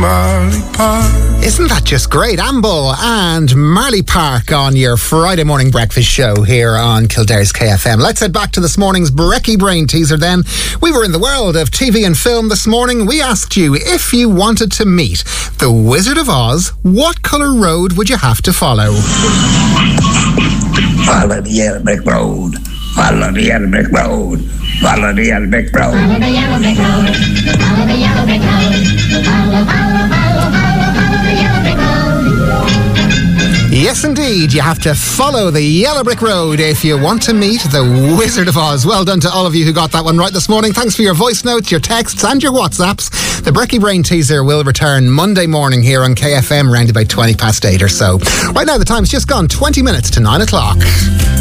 Marley Park. Isn't that just great? Amble and Marley Park on your Friday morning breakfast show here on Kildare's KFM. Let's head back to this morning's Brekkie Brain teaser then. We were in the world of TV and film this morning. We asked you, if you wanted to meet the Wizard of Oz, what colour road would you have to follow? Follow the yellow brick road. Follow the yellow brick road. Follow the yellow brick road. Follow the yellow brick road. Follow the yellow brick road. Follow the yellow brick road. Yes, indeed. You have to follow the yellow brick road if you want to meet the Wizard of Oz. Well done to all of you who got that one right this morning. Thanks for your voice notes, your texts and your WhatsApps. The Brekkie Brain teaser will return Monday morning here on KFM around about 8:20 or so. Right now the time's just gone 20 minutes to 9 o'clock.